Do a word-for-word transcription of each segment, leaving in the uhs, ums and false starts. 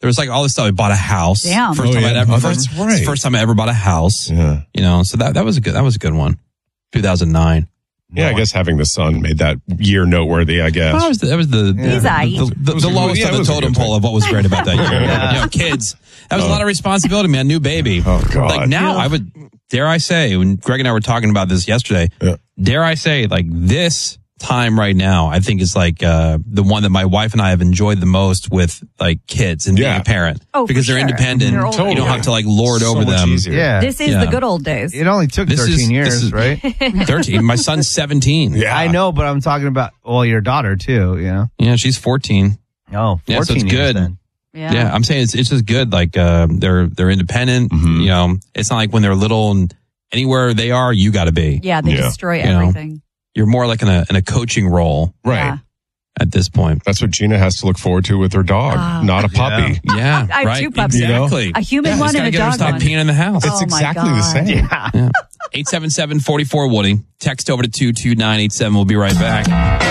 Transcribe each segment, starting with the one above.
There was like all this stuff. I bought a house. Damn. First Oh, time yeah. I'd ever, Oh, first, that's right. first time I ever bought a house. Yeah. You know, so that, that was a good, that was a good one. two thousand nine. Yeah, I guess having the son made that year noteworthy, I guess. Well, that was the, that was the, He's the, aight. the, the, It was the a good- lowest yeah, on it the was a totem good pole of what was great about that year. Yeah. You know, kids. That was Oh. a lot of responsibility, man. New baby. Oh, God. Like now, Yeah. I would, dare I say, when Greg and I were talking about this yesterday, Yeah. dare I say, like this time right now, I think is like uh, the one that my wife and I have enjoyed the most with like kids and being Yeah. a parent. Oh, for because they're sure. independent. You're older. You don't have to like lord So over much them. easier. Yeah. This is Yeah. the good old days. It only took This thirteen is- years, this is- right? thirteen. My son's seventeen. Yeah. I know, but I'm talking about, well, your daughter too, you know? Yeah, she's fourteen. Oh, fourteen Yeah, so it's years good. then. Yeah. Yeah, I'm saying it's it's just good. Like uh, they're they're independent. Mhm. You know, it's not like when they're little and anywhere they are, you got to be. Yeah, they Yeah. destroy You know. everything. You're more like in a in a coaching role Right. Yeah. at this point. That's what Gina has to look forward to with her dog, Ah. not a puppy. Yeah, I have right. two puppies. Exactly. A human yeah, one just and gotta a get her to dog stop one. peeing in the house. It's Oh, my exactly the God. same. Yeah. Yeah. eight seven seven, four four, Woody. Text over to two two nine eight seven. We'll be right back.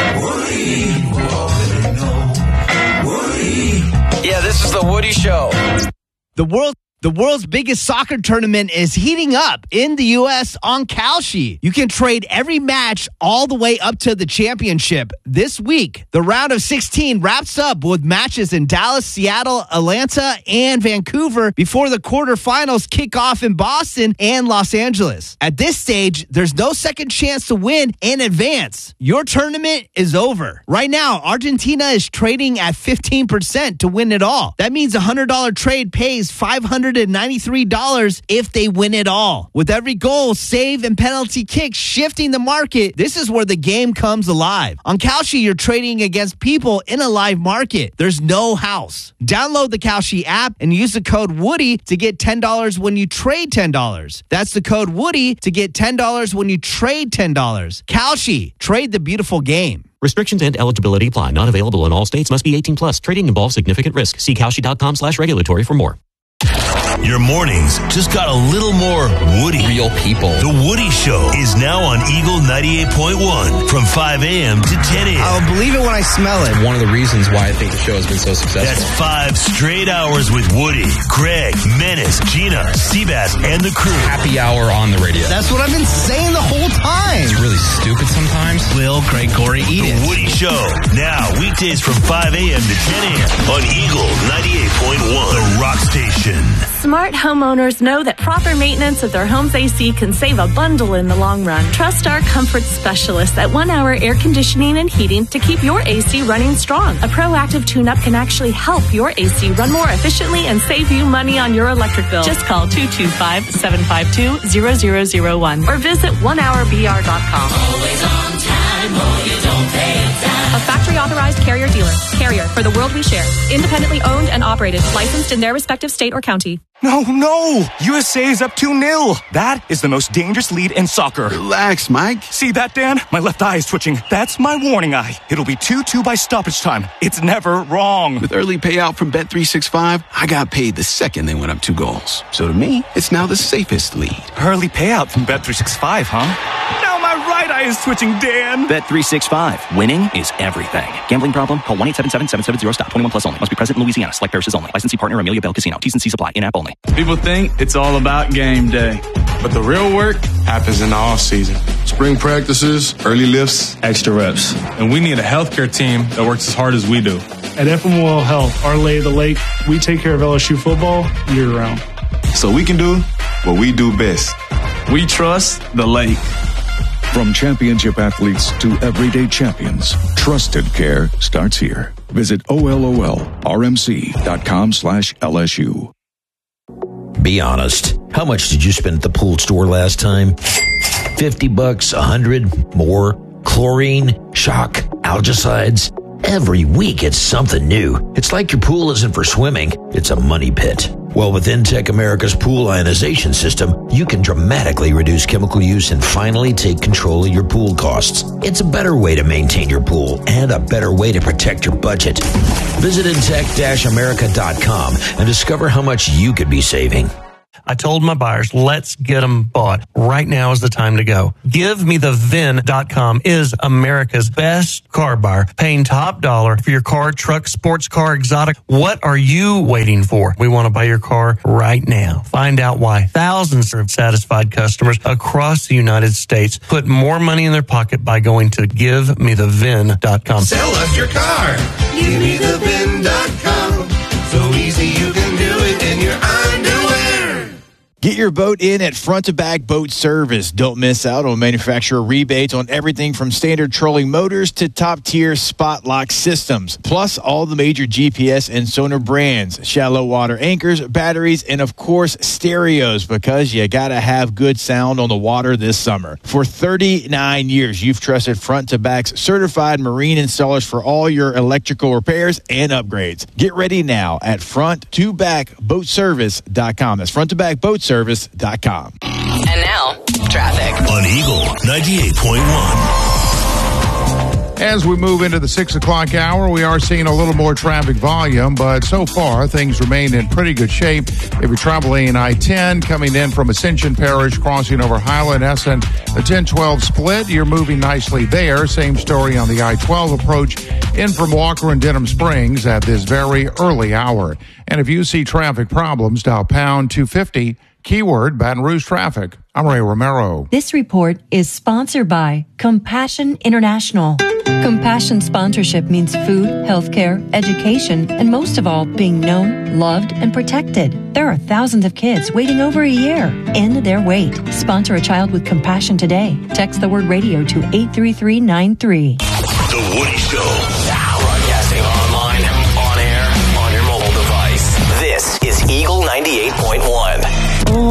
Yeah, this is the Woody Show. The world The world's biggest soccer tournament is heating up in the U S on Kalshi. You can trade every match all the way up to the championship. This week, the round of sixteen wraps up with matches in Dallas, Seattle, Atlanta, and Vancouver before the quarterfinals kick off in Boston and Los Angeles. At this stage, there's no second chance to win and advance. Your tournament is over. Right now, Argentina is trading at fifteen percent to win it all. That means a one hundred dollars trade pays five hundred ninety-three dollars if they win it all. With every goal, save, and penalty kick shifting the market, this is where the game comes alive. On Kalshi, you're trading against people in a live market. There's no house. Download the Kalshi app and use the code Woody to get ten dollars when you trade ten dollars. That's the code Woody to get ten dollars when you trade ten dollars. Kalshi, trade the beautiful game. Restrictions and eligibility apply. Not available in all states. Must be eighteen plus. Trading involves significant risk. See Kalshi.com slash regulatory for more. Your mornings just got a little more Woody. Real people. The Woody Show is now on Eagle ninety-eight point one from five a.m. to ten a.m. I'll believe it when I smell it. One of the reasons why I think the show has been so successful. That's five straight hours with Woody, Greg, Menace, Gina, Seabass, and the crew. Happy hour on the radio. That's what I've been saying the whole time. It's really stupid sometimes. Will, Craig, Corey, eat it. The Woody Show. Now, weekdays from five a.m. to ten a.m. on Eagle ninety-eight point one, the rock station. Smart homeowners know that proper maintenance of their home's A C can save a bundle in the long run. Trust our comfort specialists at One Hour Air Conditioning and Heating to keep your A C running strong. A proactive tune-up can actually help your A C run more efficiently and save you money on your electric bill. Just call two two five, seven five two, zero zero zero one or visit one hour b r dot com. Always on time, or you don't pay a dime. A factory authorized Carrier dealer. Carrier, for the world we share. Independently owned and operated. Licensed in their respective state or county. No, no! U S A is up two nil. That is the most dangerous lead in soccer. Relax, Mike. See that, Dan? My left eye is twitching. That's my warning eye. It'll be two two by stoppage time. It's never wrong. With early payout from Bet three sixty-five, I got paid the second they went up two goals. So to me, it's now the safest lead. Early payout from Bet three sixty-five, huh? Now my right eye is twitching, Dan. Bet three sixty-five. Winning is everything. Gambling problem? Call one eight seven seven, seven seven zero, stop. twenty-one plus only. Must be present in Louisiana. Select parishes only. Licensee partner Amelia Bell Casino. T's and C's apply. In-app only. People think it's all about game day, but the real work happens in the off season. Spring practices, early lifts, Extra reps. And we need a healthcare team that works as hard as we do. At F M O L Health, our lay of the lake, we take care of L S U football year round. so we can do what we do best. We trust the lake. From championship athletes to everyday champions, trusted care starts here. Visit O L O L R M C dot com slash L S U. Be honest. How much did you spend at the pool store last time? fifty bucks, a hundred, more? Chlorine, shock, algicides. Every week it's something new. It's like your pool isn't for swimming, it's a money pit. Well, with Intech America's pool ionization system, you can dramatically reduce chemical use and finally take control of your pool costs. It's a better way to maintain your pool and a better way to protect your budget. Visit intech dash america dot com and discover how much you could be saving. I told my buyers, let's get them bought. Right now is the time to go. Give Me The V I N dot com is America's best car buyer, paying top dollar for your car, truck, sports car, exotic. What are you waiting for? We want to buy your car right now. Find out why thousands of satisfied customers across the United States put more money in their pocket by going to Give Me The V I N dot com. Sell us your car. Give Me The V I N dot com. So easy you can do it in your underwear. Get your boat in at Front to Back Boat Service. Don't miss out on manufacturer rebates on everything from standard trolling motors to top-tier spot lock systems. Plus, all the major G P S and sonar brands, shallow water anchors, batteries, and of course, stereos, because you gotta have good sound on the water this summer. For thirty-nine years, you've trusted Front to Back's certified marine installers for all your electrical repairs and upgrades. Get ready now at Front to Back Boat Service dot com. That's Front to Back Boat Service dot com. And now, traffic. On Eagle ninety-eight point one. As we move into the six o'clock hour, we are seeing a little more traffic volume, but so far things remain in pretty good shape. If you're traveling I ten, coming in from Ascension Parish, crossing over Highland Essen, the ten twelve split, you're moving nicely there. Same story on the I twelve approach in from Walker and Denham Springs at this very early hour. And if you see traffic problems, dial pound two fifty, keyword Baton Rouge traffic. I'm Ray Romero. This report is sponsored by Compassion International. Compassion sponsorship means food, healthcare, education, and most of all, being known, loved, and protected. There are thousands of kids waiting over a year. End their wait. Sponsor a child with compassion today. Text the word radio to eight three three nine three. The Woody Show.